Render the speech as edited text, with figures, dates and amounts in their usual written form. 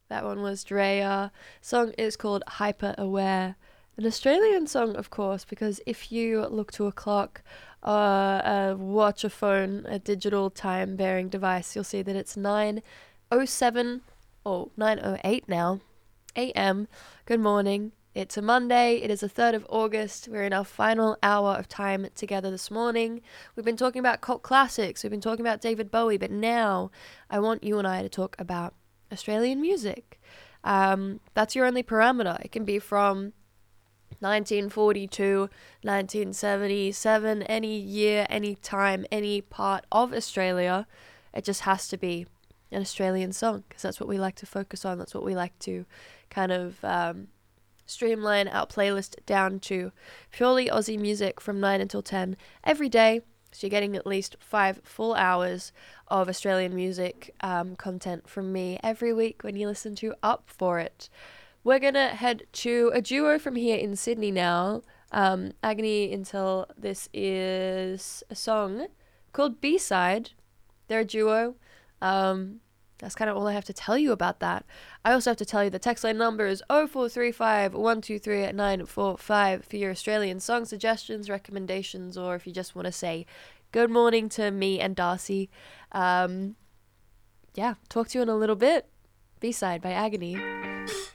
That one was Drea. Song is called Hyper Aware. An Australian song, of course, because if you look to a clock, a watch, a phone, a digital time bearing device, you'll see that it's 9:07 or 9:08 now, a.m. Good morning. It's a Monday. It is the 3rd of August. We're in our final hour of time together this morning. We've been talking about cult classics. We've been talking about David Bowie, but now I want you and I to talk about Australian music. That's your only parameter. It can be from 1942, 1977, any year, any time, any part of Australia. It just has to be an Australian song because that's what we like to focus on. That's what we like to kind of streamline our playlist down to. Purely Aussie music from 9 until 10 every day. So you're getting at least 5 full hours of Australian music content from me every week when you listen to Up For It. We're going to head to a duo from here in Sydney now. Agony Intel, this is a song called B-Side. They're a duo. That's kind of all I have to tell you about that. I also have to tell you the text line number is 0435 123 945 for your Australian song suggestions, recommendations, or if you just want to say good morning to me and Darcy. Talk to you in a little bit. B-Side by Agony.